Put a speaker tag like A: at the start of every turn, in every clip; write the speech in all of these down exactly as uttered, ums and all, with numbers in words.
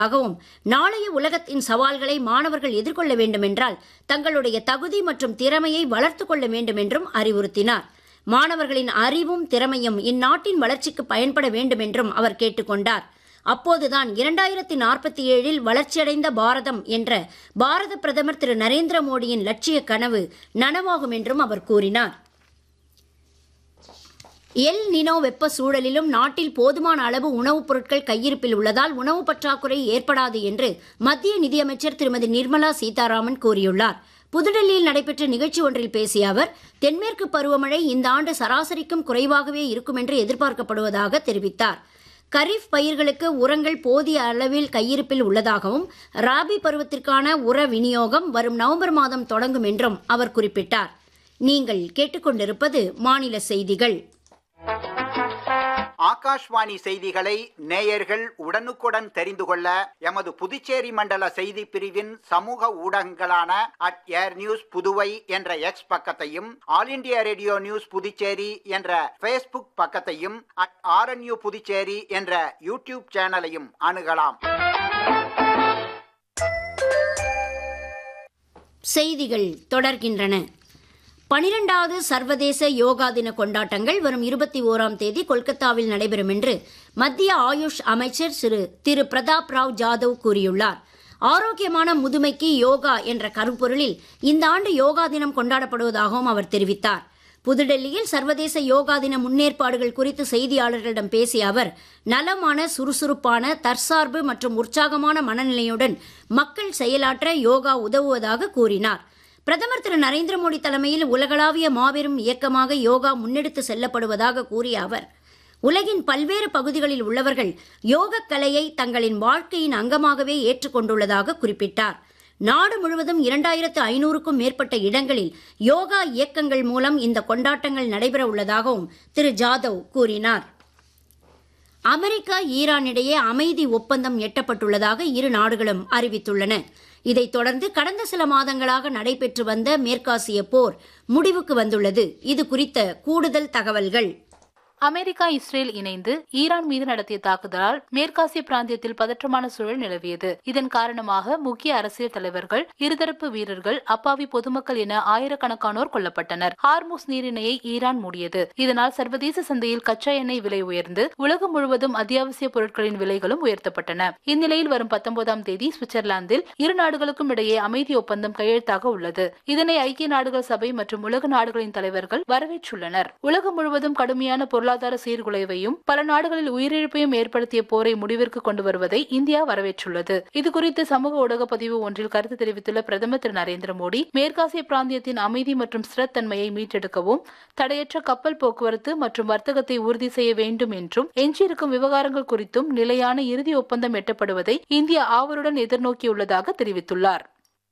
A: ஆகவும் நாளைய உலகத்தின் சவால்களை மாணவர்கள் எதிர்கொள்ள வேண்டுமென்றால் தங்களுடைய தகுதி மற்றும் திறமையை வளர்த்துக் கொள்ள வேண்டும் என்றும் அறிவுறுத்தினார். மாணவர்களின் அறிவும் திறமையும் இந்நாட்டின் வளர்ச்சிக்கு பயன்பட வேண்டும் என்றும் அவர் கேட்டுக் கொண்டார். அப்போதுதான் இரண்டாயிரத்தி நாற்பத்தி ஏழில் வளர்ச்சியடைந்த பாரதம் என்ற பாரத பிரதமர் திரு நரேந்திர மோடியின் லட்சிய கனவு நனவாகும் என்றும் அவர் கூறினார். எல் நினோ வெப்ப சூழலிலும் நாட்டில் போதுமான அளவு உணவுப் பொருட்கள் கையிருப்பில் உள்ளதால் உணவு பற்றாக்குறை ஏற்படாது என்று மத்திய நிதியமைச்சர் திருமதி நிர்மலா சீதாராமன் கூறியுள்ளார். புதுடெல்லியில் நடைபெற்ற நிகழ்ச்சி ஒன்றில் பேசிய அவர், தென்மேற்கு பருவமழை இந்த ஆண்டு சராசரிக்கும் குறைவாகவே இருக்கும் என்று எதிர்பார்க்கப்படுவதாக தெரிவித்தார். கரீஃப் பயிர்களுக்கு உரங்கள் போதிய அளவில் கையிருப்பில் உள்ளதாகவும் ராபி பருவத்திற்கான உர விநியோகம் வரும் நவம்பர் மாதம் தொடங்கும் என்றும் அவர் குறிப்பிட்டார். நீங்கள் கேட்டுக்கொண்டிருப்பது மாநில செய்திகள்.
B: ஆகாஷ்வாணி செய்திகளை நேயர்கள் உடனுக்குடன் தெரிந்து கொள்ள எமது புதுச்சேரி மண்டல செய்தி பிரிவின் சமூக ஊடகங்களான அட் ஏர் நியூஸ் புதுவை என்ற எக்ஸ் பக்கத்தையும், all India radio news Puducherry என்ற பேஸ்புக் பக்கத்தையும், அட் ஆர்என்யூ புதுச்சேரி என்ற யூடியூப் சேனலையும் அணுகலாம்.
A: செய்திகள் தொடர்கின்றன. பனிரெண்டாவது சர்வதேச யோகா தின கொண்டாட்டங்கள் வரும் இருபத்தி ஓராம் தேதி கொல்கத்தாவில் நடைபெறும் என்று மத்திய ஆயுஷ் அமைச்சர் திரு திரு பிரதாப் ராவ் ஜாதவ் கூறியுள்ளார். ஆரோக்கியமான முதுமைக்கு யோகா என்ற கருப்பொருளில் இந்த ஆண்டு யோகா தினம் கொண்டாடப்படுவதாகவும் அவர் தெரிவித்தார். புதுடெல்லியில் சர்வதேச யோகா தின முன்னேற்பாடுகள் குறித்து செய்தியாளர்களிடம் பேசிய அவர், நலமான, சுறுசுறுப்பான, தற்சார்பு மற்றும் உற்சாகமான மனநிலையுடன் மக்கள் செயலாற்ற யோகா உதவுவதாக கூறினார். பிரதமர் திரு நரேந்திர மோடி தலைமையில் உலகளாவிய மாபெரும் இயக்கமாக யோகா முன்னெடுத்து செல்லப்படுவதாக கூறிய அவர், உலகின் பல்வேறு பகுதிகளில் உள்ளவர்கள் யோகக் கலையை தங்களின் வாழ்க்கையின் அங்கமாகவே ஏற்றுக்கொண்டுள்ளதாக குறிப்பிட்டார். நாடு முழுவதும் இரண்டாயிரத்து ஐநூறுக்கும் மேற்பட்ட இடங்களில் யோகா இயக்கங்கள் மூலம் இந்த கொண்டாட்டங்கள் நடைபெற உள்ளதாகவும் திரு ஜாதவ் கூறினார். அமெரிக்கா ஈரான் இடையே அமைதி ஒப்பந்தம் எட்டப்பட்டுள்ளதாக இரு நாடுகளும் அறிவித்துள்ளன. இதைத் தொடர்ந்து கடந்த சில மாதங்களாக நடைபெற்று வந்த மேற்காசிய போர் முடிவுக்கு வந்துள்ளது. இது குறித்த கூடுதல் தகவல்கள்.
C: அமெரிக்கா இஸ்ரேல் இணைந்து ஈரான் மீது நடத்திய தாக்குதலால் மேற்காசிய பிராந்தியத்தில் பதற்றமான சூழல் நிலவியது. இதன் காரணமாக முக்கிய அரசியல் தலைவர்கள், இருதரப்பு வீரர்கள், அப்பாவி பொதுமக்கள் என ஆயிரக்கணக்கானோர் கொல்லப்பட்டனர். Hormuz நீரிணையை Iran மூடியது. இதனால் சர்வதேச சந்தையில் கச்சா எண்ணெய் விலை உயர்ந்து உலகம் முழுவதும் அத்தியாவசிய பொருட்களின் விலைகளும் உயர்த்தப்பட்டன. இந்நிலையில் வரும் பத்தொன்பதாம் தேதி சுவிட்சர்லாந்தில் இரு நாடுகளுக்கும் இடையே அமைதி ஒப்பந்தம் கையெழுத்தாக உள்ளது. இதனை ஐக்கிய நாடுகள் சபை மற்றும் உலக நாடுகளின் தலைவர்கள் வரவேற்றுள்ளனர். உலகம் முழுவதும் கடுமையான பொருளாதார பொருளாதார சீர்குலைவையும் பல நாடுகளில் உயிரிழப்பையும் ஏற்படுத்திய போரை முடிவிற்கு கொண்டு வருவதை இந்தியா வரவேற்றுள்ளது. இதுகுறித்து சமூக ஊடக பதிவு ஒன்றில் கருத்து தெரிவித்துள்ள பிரதமர் திரு நரேந்திர மோடி, மேற்காசிய பிராந்தியத்தின் அமைதி மற்றும் ஸ்திரத்தன்மையை மீட்டெடுக்கவும், தடையற்ற கப்பல் போக்குவரத்து மற்றும் வர்த்தகத்தை உறுதி செய்ய வேண்டும் என்றும், எஞ்சியிருக்கும் விவகாரங்கள் குறித்தும் நிலையான இறுதி ஒப்பந்தம் எட்டப்படுவதை இந்தியா ஆவலுடன் எதிர்நோக்கியுள்ளதாக தெரிவித்துள்ளார்.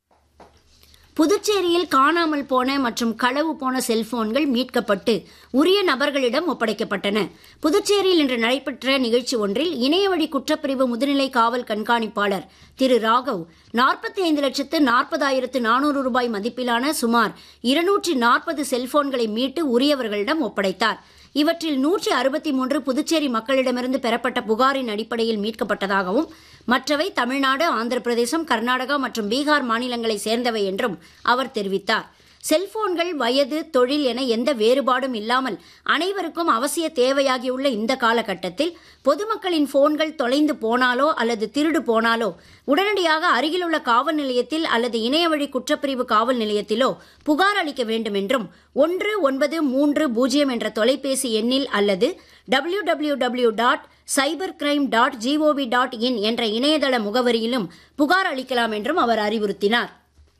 A: புதுச்சேரியில் காணாமல் போன மற்றும் களவு போன செல்போன்கள் மீட்கப்பட்டு உரிய நபர்களிடம் ஒப்படைக்கப்பட்டன. புதுச்சேரியில் இன்று நடைபெற்ற நிகழ்ச்சி ஒன்றில் இணையவழி குற்றப்பிரிவு முதுநிலை காவல் கண்காணிப்பாளர் திரு ராகவ் நாற்பத்தி ஐந்து லட்சத்து நாற்பதாயிரத்து நானூறு ரூபாய் மதிப்பிலான சுமார் இருநூற்றி நாற்பது செல்போன்களை மீட்டு உரியவர்களிடம் ஒப்படைத்தார். இவற்றில் நூற்றி அறுபத்தி மூன்று புதுச்சேரி மக்களிடமிருந்து பெறப்பட்ட புகாரின் அடிப்படையில் மீட்கப்பட்டதாகவும், மற்றவை தமிழ்நாடு, ஆந்திர பிரதேசம், கர்நாடகா மற்றும் பீகார் மாநிலங்களை சேர்ந்தவை என்றும் அவர் தெரிவித்தார். செல்போன்கள் வயது, தொழில் என எந்த வேறுபாடும் இல்லாமல் அனைவருக்கும் அவசிய தேவையாகியுள்ள இந்த காலகட்டத்தில் பொதுமக்களின் போன்கள் தொலைந்து போனாலோ அல்லது திருடு போனாலோ உடனடியாக அருகிலுள்ள காவல் நிலையத்தில் அல்லது இணையவழி குற்றப்பிரிவு காவல் நிலையத்திலோ புகார் அளிக்க வேண்டும் என்றும், ஒன்று ஒன்பது மூன்று பூஜ்ஜியம் என்ற தொலைபேசி எண்ணில் அல்லது W W W dot cyber crime dot gov dot in என்ற இணையதள முகவரியிலும் புகார் அளிக்கலாம் என்றும் அவர் அறிவுறுத்தினார்.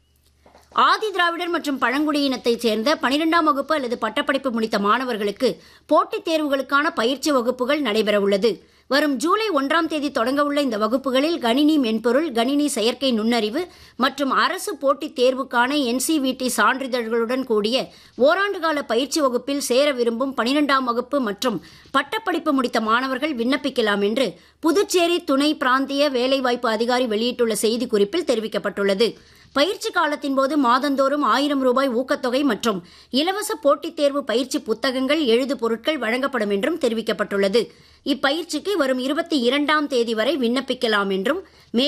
A: ஆதி திராவிடர் மற்றும் பழங்குடியினத்தைச் சேர்ந்த பனிரெண்டாம் வகுப்பு அல்லது பட்டப்படிப்பு முடித்த மாணவர்களுக்கு போட்டித் தேர்வுகளுக்கான பயிற்சி வகுப்புகள் நடைபெறவுள்ளது. வரும் ஜூலை ஒன்றாம் தேதி தொடங்கவுள்ள இந்த வகுப்புகளில் கணினி மென்பொருள், கணினி செயற்கை நுண்ணறிவு மற்றும் அரசு போட்டித் தேர்வுக்கான என்சிவிடி சான்றிதழ்களுடன் கூடிய ஓராண்டு கால பயிற்சி வகுப்பில் சேர விரும்பும் பனிரெண்டாம் வகுப்பு மற்றும் பட்டப்படிப்பு முடித்த மாணவர்கள் விண்ணப்பிக்கலாம் என்று புதுச்சேரி துணை பிராந்திய வேலைவாய்ப்பு அதிகாரி வெளியிட்டுள்ள செய்திக்குறிப்பில் தெரிவிக்கப்பட்டுள்ளது. பயிற்சி காலத்தின் போது மாதந்தோறும் ஆயிரம் ரூபாய் ஊக்கத்தொகை மற்றும் இலவச போட்டித் தேர்வு பயிற்சி புத்தகங்கள், எழுது பொருட்கள் வழங்கப்படும் என்றும் தெரிவிக்கப்பட்டுள்ளது. இப்பயிற்சிக்கு வரும் இருபத்தி இரண்டாம் தேதி வரை விண்ணப்பிக்கலாம் என்றும்